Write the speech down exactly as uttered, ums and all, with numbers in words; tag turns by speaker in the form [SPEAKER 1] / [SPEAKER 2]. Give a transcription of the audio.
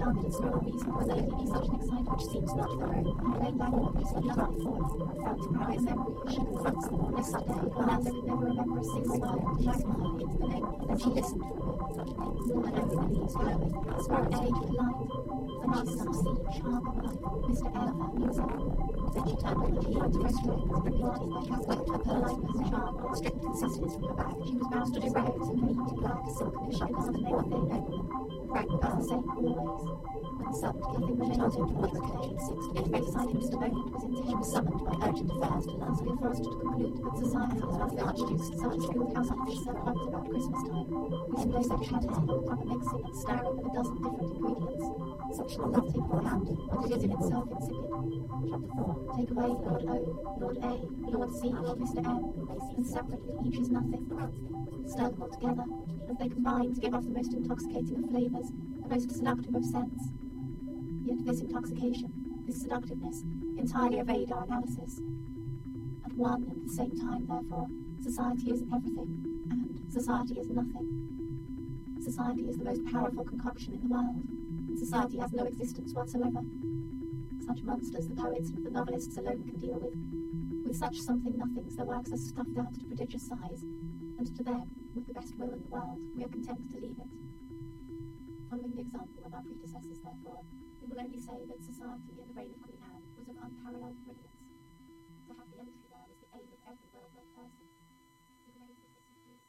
[SPEAKER 1] climate and small reason was there be such an excitement which seems not thorough, and plain language is not done for. Felt to cry a memory, she confronts them on this Sunday. Orlando could never remember a single word. She smiled into the name, then she listened for it. Such things, and over the leaves glowing. Spirit age polite. The nice some siege, harbour life. Mister Elephant music. Then she turned over the light restaurant, replied by Catholic her politeness, charm, and strict consistency from her back. She was bound to do right and neat, black, silken, shine on the name of their name. Frank was the same always. When summoned, Cathy was told him to wait for June sixth to get ready decided Mister Bowden was in. She was summoned by urgent affairs to last and forced to conclude that society was one of the Archduke's such skilled household fish served once about Christmas time. We had no such had it, proper mixing and stirring of a dozen different ingredients. Sexual love take for hand, but it is in itself insipid. Chapter four. Take away Lord O, Lord A, Lord C, Mister M, and separately each is nothing. Stir them all together, as they combine to give off the most intoxicating of flavours, the most seductive of scents. Yet this intoxication, this seductiveness, entirely evade our analysis. At one and the same time, therefore, society is everything, and society is nothing. Society is the most powerful concoction in the world, and society has no existence whatsoever. Such monsters the poets and the novelists alone can deal with. With such something-nothings their works are stuffed out to prodigious size, and to them, with the best will in the world, we are content to leave it. Following the example of our predecessors, therefore, we will only say that society in the reign of Queen Anne was of unparalleled brilliance.